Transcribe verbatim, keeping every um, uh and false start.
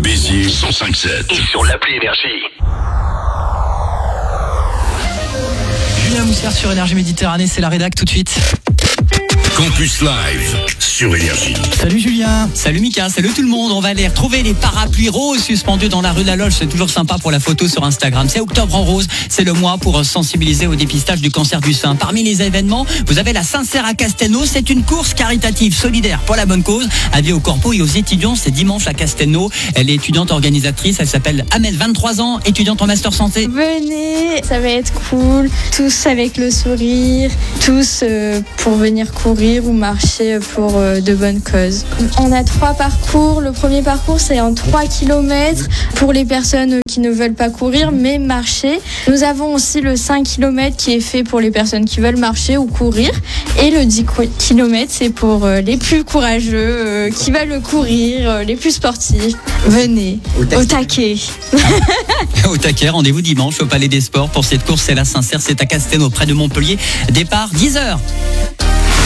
Béziers cent cinq sept et sur l'appli Énergie. Julien Moussière sur Énergie Méditerranée, c'est la rédac tout de suite. Campus Live sur Énergie. Salut Julien. Salut Mika, salut tout le monde. On va aller retrouver les parapluies roses suspendus dans la rue de la Loge. C'est toujours sympa pour la photo sur Instagram. C'est Octobre en rose. C'est le mois pour sensibiliser au dépistage du cancer du sein. Parmi les événements, vous avez la Sincère à Castelnau. C'est une course caritative solidaire pour la bonne cause. Avis aux corpos et aux étudiants. C'est dimanche à Castelnau. Elle est étudiante organisatrice. Elle s'appelle Amel, vingt-trois ans, étudiante en master santé. Venez, ça va être cool. Tous avec le sourire. Tous euh, pour venir courir ou marcher pour euh, de bonnes causes. On a trois parcours. Le premier parcours, c'est en trois kilomètres pour les personnes qui ne veulent pas courir mais marcher. Nous avons aussi le cinq kilomètres qui est fait pour les personnes qui veulent marcher ou courir. Et le dix kilomètres, c'est pour euh, les plus courageux euh, qui veulent courir, euh, les plus sportifs. Venez, au taquet. Au taquet, rendez-vous dimanche au Palais des Sports pour cette course. C'est la Sincère, c'est à Castelnau, près de Montpellier. Départ dix heures.